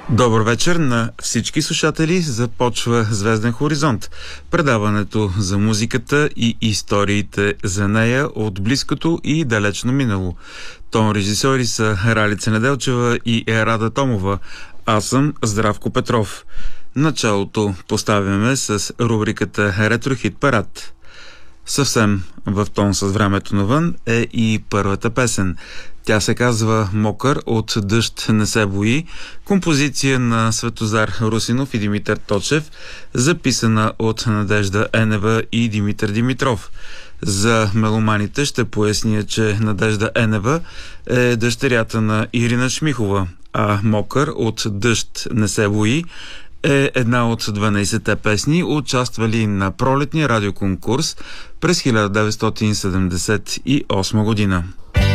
Добър вечер на всички слушатели. Започва Звезден хоризонт. Предаването за музиката и историите за нея от близкото и далечно минало. Тон режисьори са Ралица Неделчева и Ерада Томова. Аз съм Здравко Петров. Началото поставяме с рубриката Ретро хит парад. Съвсем в тон с времето навън е и първата песен. Тя се казва "Мокър" от "Дъжд не се бои", композиция на Светозар Русинов и Димитър Точев, записана от Надежда Енева и Димитър Димитров. За меломаните ще поясня, че Надежда Енева е дъщерята на Ирина Шмихова, а "Мокър" от "Дъжд не се бои" е една от 12-те песни, участвали на пролетния радиоконкурс през 1978 година.